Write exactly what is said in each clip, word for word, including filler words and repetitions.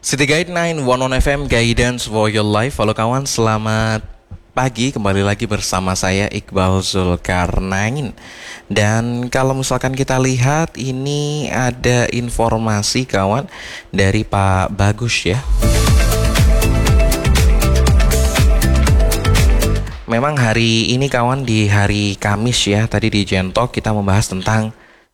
City Guide sembilan satu satu F M Guidance for Your Life. Halo kawan, selamat pagi. Kembali lagi bersama saya Iqbal Zulkarnain. Dan kalau misalkan kita lihat, ini ada informasi kawan dari Pak Bagus ya. Memang hari ini kawan, di hari Kamis ya, tadi di Jentok kita membahas tentang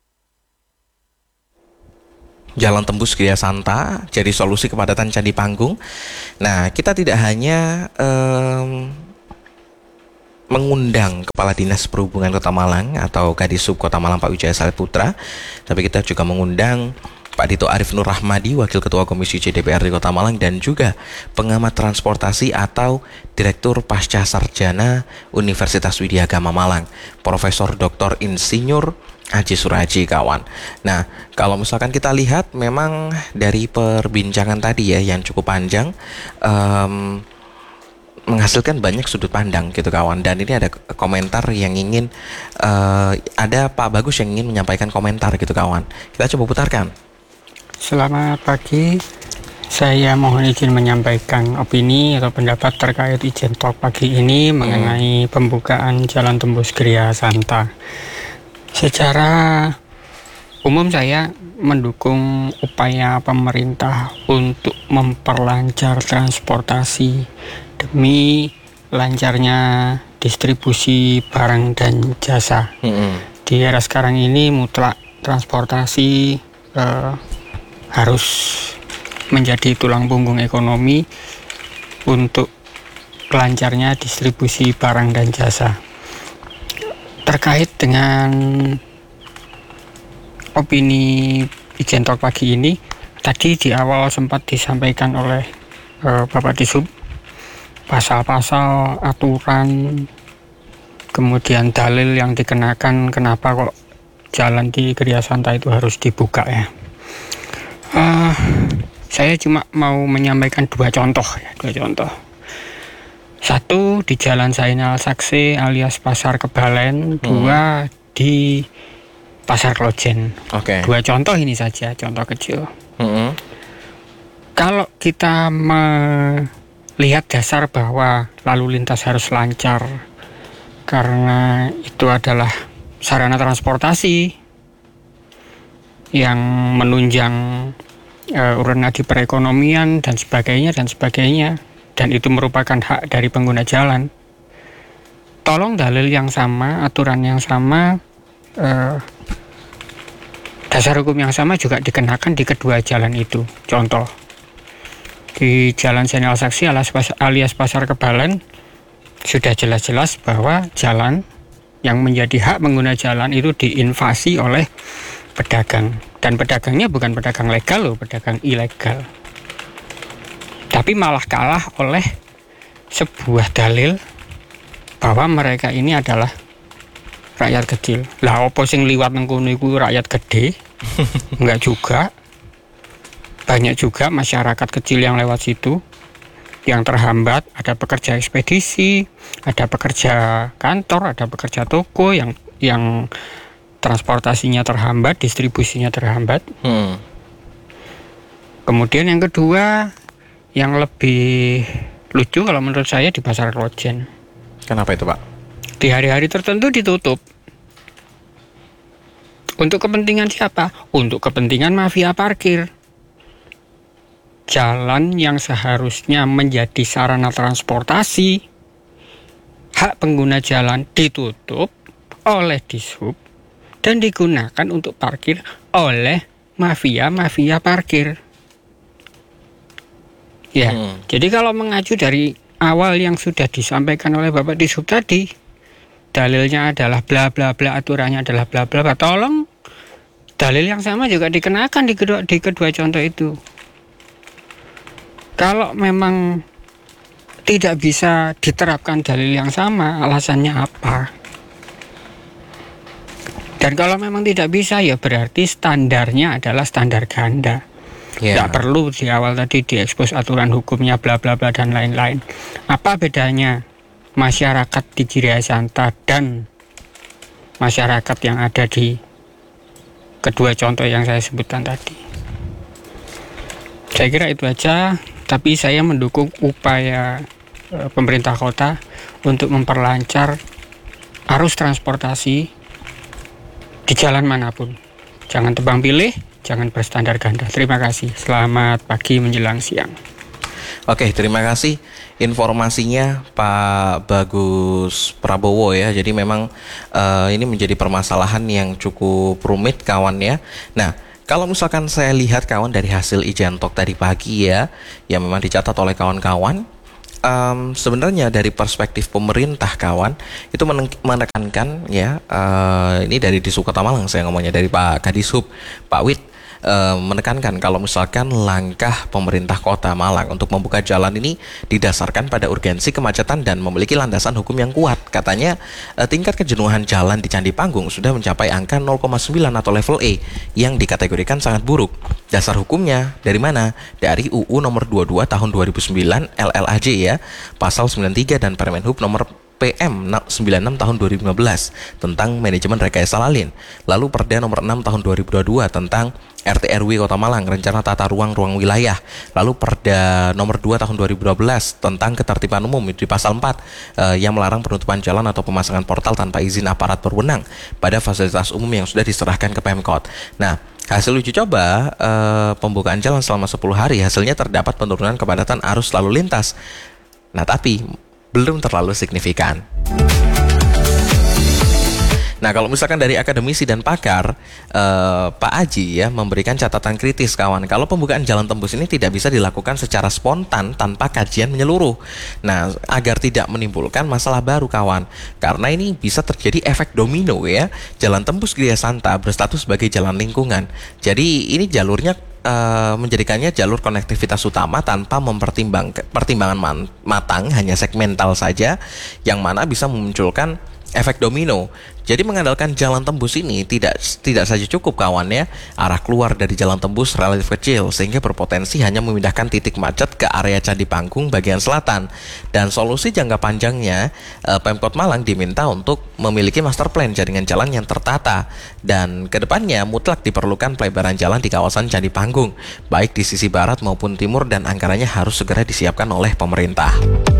Jalan Tembus Gria Santa jadi solusi kepadatan Candi Panggung. Nah, kita tidak hanya um, mengundang Kepala Dinas Perhubungan Kota Malang atau Kadisub Kota Malang Pak Wijaya Saleputra, tapi kita juga mengundang Pak Dito Arif Nur Rahmadi, Wakil Ketua Komisi C D P R D Kota Malang, dan juga pengamat transportasi atau Direktur Pasca Sarjana Universitas Widya Agama Malang, Profesor Doktor Insinyur Aji Suraji kawan. Nah, kalau misalkan kita lihat, memang dari perbincangan tadi ya yang cukup panjang, um, menghasilkan banyak sudut pandang gitu kawan. Dan ini ada komentar yang ingin uh, ada Pak Bagus yang ingin menyampaikan komentar gitu kawan. Kita coba putarkan. Selamat pagi, saya mohon izin menyampaikan opini atau pendapat terkait izin talk pagi ini mengenai hmm. pembukaan Jalan Tembus Gria Santa. Secara umum saya mendukung upaya pemerintah untuk memperlancar transportasi demi lancarnya distribusi barang dan jasa. hmm. Di era sekarang ini mutlak transportasi eh, harus menjadi tulang punggung ekonomi untuk lancarnya distribusi barang dan jasa. Terkait dengan opini Ijen Talk pagi ini, tadi di awal sempat disampaikan oleh uh, Bapak Disub pasal-pasal aturan, kemudian dalil yang dikenakan kenapa kok jalan di Gria Santa itu harus dibuka ya. Uh, saya cuma mau menyampaikan dua contoh ya, dua contoh. Satu di Jalan Zainal Sakse alias Pasar Kebalen, hmm. dua di Pasar Klojen. Okay. Dua contoh ini saja, contoh kecil. Hmm. Kalau kita melihat dasar bahwa lalu lintas harus lancar karena itu adalah sarana transportasi yang menunjang uh, urun nadi perekonomian dan sebagainya dan sebagainya. Dan itu merupakan hak dari pengguna jalan. Tolong dalil yang sama, aturan yang sama, eh, dasar hukum yang sama juga dikenakan di kedua jalan itu. Contoh, di Jalan Zainal Sakse alias Pasar Kebalen sudah jelas-jelas bahwa jalan yang menjadi hak pengguna jalan itu diinvasi oleh pedagang. Dan pedagangnya bukan pedagang legal loh, pedagang ilegal. Tapi malah kalah oleh sebuah dalil bahwa mereka ini adalah rakyat kecil. Lah opo sing liwat nang kono iku rakyat gede? Enggak juga. Banyak juga masyarakat kecil yang lewat situ yang terhambat. Ada pekerja ekspedisi, ada pekerja kantor, ada pekerja toko yang yang transportasinya terhambat, distribusinya terhambat. Hmm. Kemudian yang kedua, yang lebih lucu kalau menurut saya di Pasar Klojen. Kenapa itu Pak? Di hari-hari tertentu ditutup. Untuk kepentingan siapa? Untuk kepentingan mafia parkir. Jalan yang seharusnya menjadi sarana transportasi, hak pengguna jalan ditutup oleh Disub dan digunakan untuk parkir oleh mafia-mafia parkir. Ya, hmm. Jadi kalau mengacu dari awal yang sudah disampaikan oleh Bapak Disub tadi, dalilnya adalah bla bla bla, aturannya adalah bla bla bla. Tolong dalil yang sama juga dikenakan di kedua di kedua contoh itu. Kalau memang tidak bisa diterapkan dalil yang sama, alasannya apa? Dan kalau memang tidak bisa, ya berarti standarnya adalah standar ganda. Yeah. Tidak perlu di awal tadi diekspos aturan hukumnya bla bla bla dan lain-lain. Apa bedanya masyarakat di Gria Santa dan masyarakat yang ada di kedua contoh yang saya sebutkan tadi? Saya kira itu aja, tapi saya mendukung upaya e, pemerintah kota untuk memperlancar arus transportasi di jalan manapun. Jangan tebang pilih, jangan berstandar ganda. Terima kasih. Selamat pagi menjelang siang. Oke, terima kasih informasinya Pak Bagus Prabowo ya. Jadi memang uh, ini menjadi permasalahan yang cukup rumit kawan ya. Nah, kalau misalkan saya lihat kawan dari hasil Ijentok tadi pagi ya, yang memang dicatat oleh kawan-kawan, um, sebenarnya dari perspektif pemerintah kawan itu menekankan ya, uh, ini dari Disub Kota Malang saya ngomongnya, dari Pak Kadisub Pak Wid, Uh, menekankan kalau misalkan langkah pemerintah kota Malang untuk membuka jalan ini didasarkan pada urgensi kemacetan dan memiliki landasan hukum yang kuat. Katanya uh, tingkat kejenuhan jalan di Candi Panggung sudah mencapai angka nol koma sembilan atau level E yang dikategorikan sangat buruk. Dasar hukumnya dari mana? Dari U U nomor dua puluh dua tahun dua ribu sembilan L L A J ya, pasal sembilan puluh tiga, dan Permen Hub nomor P M sembilan puluh enam tahun dua ribu lima belas tentang manajemen rekayasa lalin. Lalu Perda nomor enam tahun dua ribu dua puluh dua tentang R T R W Kota Malang, rencana tata ruang-ruang wilayah. Lalu Perda nomor dua tahun dua ribu dua belas tentang ketertiban umum di pasal empat eh, yang melarang penutupan jalan atau pemasangan portal tanpa izin aparat berwenang pada fasilitas umum yang sudah diserahkan ke Pemkot. Nah, hasil uji coba eh, pembukaan jalan selama sepuluh hari, hasilnya terdapat penurunan kepadatan arus lalu lintas. Nah, tapi belum terlalu signifikan. Nah, kalau misalkan dari akademisi dan pakar, eh, Pak Aji ya memberikan catatan kritis kawan, kalau pembukaan jalan tembus ini tidak bisa dilakukan secara spontan tanpa kajian menyeluruh. Nah, agar tidak menimbulkan masalah baru kawan, karena ini bisa terjadi efek domino ya. Jalan tembus Gria Santa berstatus sebagai jalan lingkungan. Jadi ini jalurnya Uh, menjadikannya jalur konektivitas utama tanpa mempertimbang pertimbangan man, matang, hanya segmental saja, yang mana bisa memunculkan efek domino. Jadi mengandalkan jalan tembus ini tidak tidak saja cukup kawan ya. Arah keluar dari jalan tembus relatif kecil sehingga berpotensi hanya memindahkan titik macet ke area Candi Panggung bagian selatan. Dan solusi jangka panjangnya, eh, Pemkot Malang diminta untuk memiliki master plan jaringan jalan yang tertata, dan kedepannya mutlak diperlukan pelebaran jalan di kawasan Candi Panggung baik di sisi barat maupun timur, dan anggarannya harus segera disiapkan oleh pemerintah.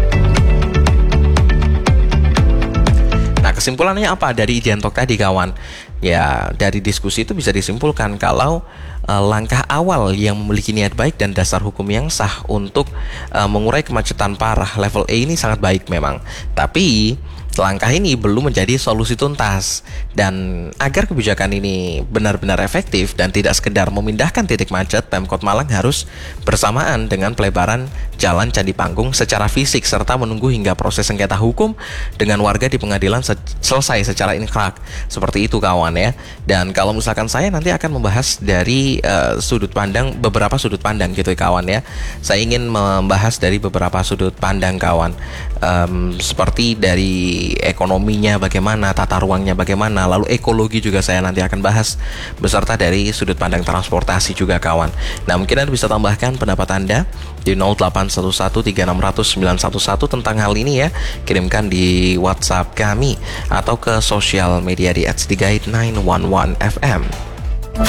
Nah, kesimpulannya apa dari Ijentok tadi kawan? Ya, dari diskusi itu bisa disimpulkan kalau uh, langkah awal yang memiliki niat baik dan dasar hukum yang sah untuk uh, mengurai kemacetan parah level E ini sangat baik memang. Tapi langkah ini belum menjadi solusi tuntas, dan agar kebijakan ini benar-benar efektif dan tidak sekedar memindahkan titik macet, Pemkot Malang harus bersamaan dengan pelebaran jalan Candi Panggung secara fisik serta menunggu hingga proses sengketa hukum dengan warga di pengadilan se- selesai secara inkrah. Seperti itu kawan ya. Dan kalau misalkan saya nanti akan membahas dari uh, sudut pandang, beberapa sudut pandang gitu ya kawan ya. Saya ingin membahas dari beberapa sudut pandang kawan, um, seperti dari ekonominya bagaimana, tata ruangnya bagaimana, lalu ekologi juga saya nanti akan bahas, beserta dari sudut pandang transportasi juga kawan. Nah, mungkin Anda bisa tambahkan pendapat Anda di nol delapan satu satu tiga enam nol nol sembilan satu satu tentang hal ini ya. Kirimkan di WhatsApp kami atau ke sosial media di at cdguide sembilan satu satu F M.